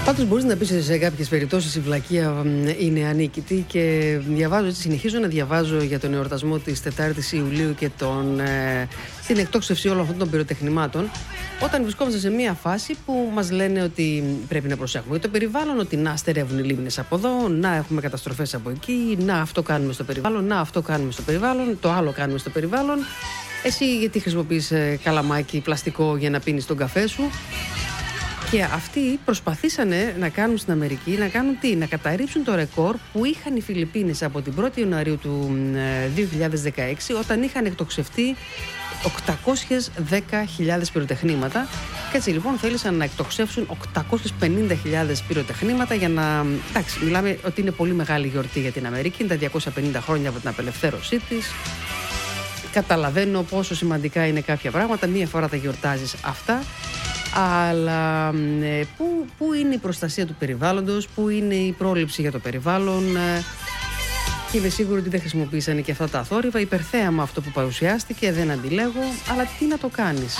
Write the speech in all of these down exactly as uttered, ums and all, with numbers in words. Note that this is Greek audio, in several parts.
Πάντως μπορείς να πεις σε κάποιες περιπτώσεις η βλακεία είναι ανίκητη και διαβάζω, έτσι, συνεχίζω να διαβάζω για τον εορτασμό της τετάρτης Ιουλίου και τον, ε, την εκτόξευση όλων αυτών των πυροτεχνημάτων, όταν βρισκόμαστε σε μια φάση που μας λένε ότι πρέπει να προσέχουμε για το περιβάλλον, ότι να στερεύουν οι λίμνες από εδώ, να έχουμε καταστροφές από εκεί, να αυτό κάνουμε στο περιβάλλον, να αυτό κάνουμε στο περιβάλλον, το άλλο κάνουμε στο περιβάλλον. Εσύ γιατί χρησιμοποιείς ε, καλαμάκι πλαστικό για να πίνεις τον καφέ σου? Και αυτοί προσπαθήσανε να κάνουν στην Αμερική, να κάνουν τι, να καταρρύψουν το ρεκόρ που είχαν οι Φιλιππίνες από την πρώτη Ιανουαρίου του δύο χιλιάδες δεκαέξι, όταν είχαν εκτοξευτεί οκτακόσιες δέκα χιλιάδες πυροτεχνήματα. Και έτσι λοιπόν θέλησαν να εκτοξεύσουν οκτακόσιες πενήντα χιλιάδες πυροτεχνήματα για να... Εντάξει, μιλάμε ότι είναι πολύ μεγάλη γιορτή για την Αμερική, είναι τα διακόσια πενήντα χρόνια από την απελευθέρωσή της. Καταλαβαίνω πόσο σημαντικά είναι κάποια πράγματα, μία φορά τα γιορτάζεις αυτά. Αλλά ε, πού, πού είναι η προστασία του περιβάλλοντος, πού είναι η πρόληψη για το περιβάλλον? Ε, και είμαι σίγουρη ότι δεν χρησιμοποίησαν και αυτά τα θόρυβα. Υπερθέαμα αυτό που παρουσιάστηκε, δεν αντιλέγω, αλλά τι να το κάνεις?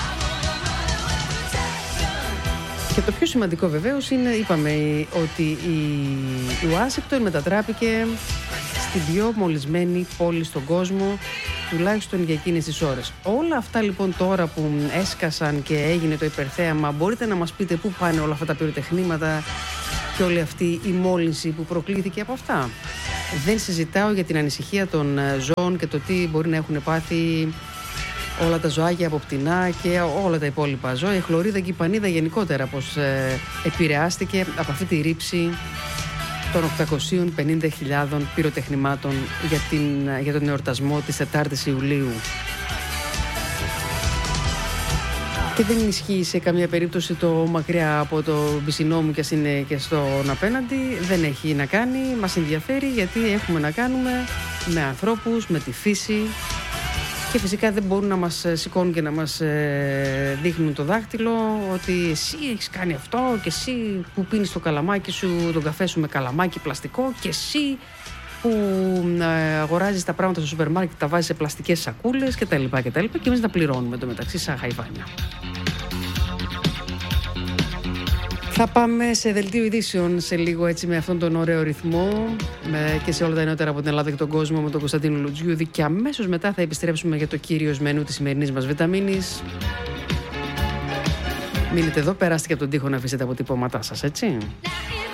Και το πιο σημαντικό βεβαίως είναι, είπαμε, ότι η, η Ουάσιγκτον μετατράπηκε στην πιο μολυσμένη πόλη στον κόσμο, τουλάχιστον για εκείνες τις ώρες. Όλα αυτά λοιπόν τώρα που έσκασαν και έγινε το υπερθέαμα, μπορείτε να μας πείτε πού πάνε όλα αυτά τα πυροτεχνήματα και όλη αυτή η μόλυνση που προκλήθηκε από αυτά? Δεν συζητάω για την ανησυχία των ζώων και το τι μπορεί να έχουν πάθει όλα τα ζωάκια από πτηνά και όλα τα υπόλοιπα ζώα. Η χλωρίδα και η πανίδα γενικότερα πως ε, επηρεάστηκε από αυτή τη ρήψη των οκτακοσίων πενήντα χιλιάδων πυροτεχνημάτων για, την, για τον εορτασμό της τετάρτης Ιουλίου. Και δεν ισχύει σε καμία περίπτωση το μακριά από το πισινό μου και ας είναι και στον απέναντι. Δεν έχει να κάνει, μας ενδιαφέρει γιατί έχουμε να κάνουμε με ανθρώπους, με τη φύση. Και φυσικά δεν μπορούν να μας σηκώνουν και να μας ε, δείχνουν το δάχτυλο ότι εσύ έχεις κάνει αυτό και εσύ που πίνεις το καλαμάκι σου, τον καφέ σου με καλαμάκι πλαστικό και εσύ που ε, αγοράζεις τα πράγματα στο σούπερ μάρκετ, τα βάζεις σε πλαστικές σακούλες κτλ. Και, και εμείς να πληρώνουμε το μεταξύ σαν χαϊβάνια. Θα πάμε σε δελτίο ειδήσεων σε λίγο, έτσι, με αυτόν τον ωραίο ρυθμό με, και σε όλα τα νεότερα από την Ελλάδα και τον κόσμο με τον Κωνσταντίνο Λουτζιούδη, και αμέσως μετά θα επιστρέψουμε για το κύριο μενού της σημερινής μας βιταμίνης. Μείνετε εδώ, περάστε και από τον τοίχο να αφήσετε αποτυπώματά σας, έτσι.